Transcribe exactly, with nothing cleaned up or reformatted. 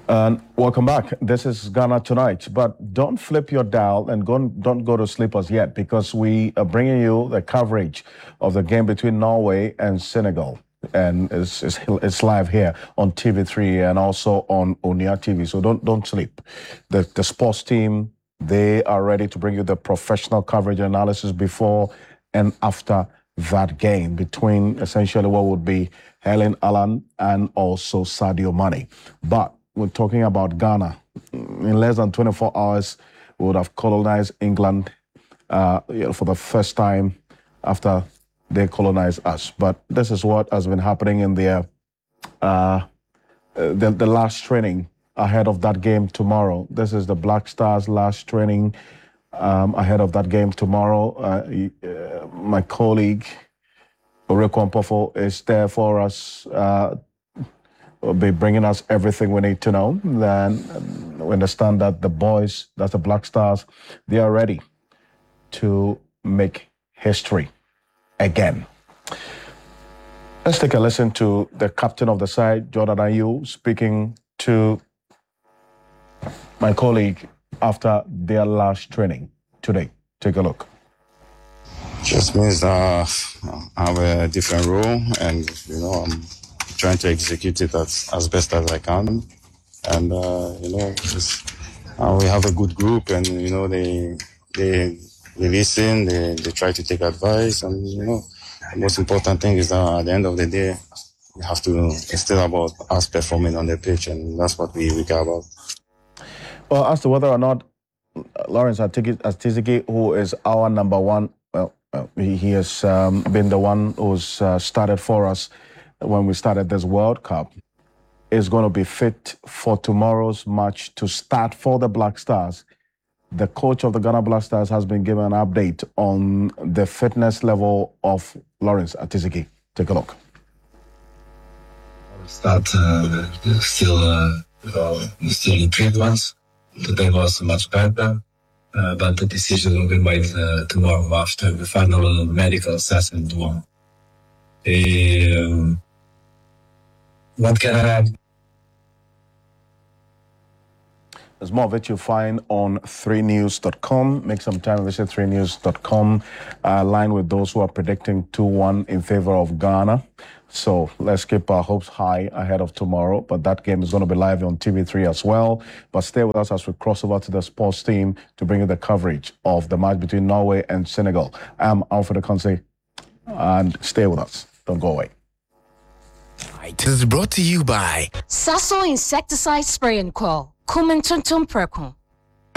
And welcome back. This is Ghana Tonight. But don't flip your dial and go, don't go to sleep as yet, because we are bringing you the coverage of the game between Norway and Senegal. And it's, it's, it's live here on T V three and also on Onia T V. So don't don't sleep. The, the sports team, they are ready to bring you the professional coverage and analysis before and after that game between essentially what would be Erling Haaland and also Sadio Mane. But we're talking about Ghana. In less than twenty-four hours, we would have colonized England uh, you know, for the first time after they colonized us. But this is what has been happening in their uh, the, the last training ahead of that game tomorrow. This is the Black Stars' last training um, ahead of that game tomorrow. Uh, uh, my colleague, Oreko Mpofo, is there for us. Uh, will be bringing us everything we need to know. Then we understand that the boys, that's the Black Stars, they are ready to make history again. Let's take a listen to the captain of the side, Jordan Ayew, speaking to my colleague after their last training today. Take a look. Just means that I have a different role, and you know, I'm trying to execute it as, as best as I can. And uh, you know, just, uh, we have a good group, and you know, they they they listen, they they try to take advice, and you know, the most important thing is that at the end of the day, we have to. It's still about us performing on the pitch, and that's what we we care about. Well, as to whether or not Lawrence Atizigi, who is our number one, well, well he, he has um, been the one who's uh, started for us when we started this World Cup, is going to be fit for tomorrow's match to start for the Black Stars. The coach of the Ghana Black Stars has been given an update on the fitness level of Lawrence Atizigi. Take a look. Start uh, still uh, uh, still in treatments. Today was much better, uh, but the decision will be made uh, tomorrow after the final medical assessment tomorrow. Um, what can I add? There's more of it you'll find on three news dot com. Make some time, visit three news dot com. Uh, line with those who are predicting two one in favor of Ghana. So let's keep our hopes high ahead of tomorrow. But that game is going to be live on T V three as well. But stay with us as we cross over to the sports team to bring you the coverage of the match between Norway and Senegal. I'm Alfred Akonse, and stay with us. Don't go away. It is brought to you by Sasso Insecticide Spray and Quell. Kumin Tuntum Perkun.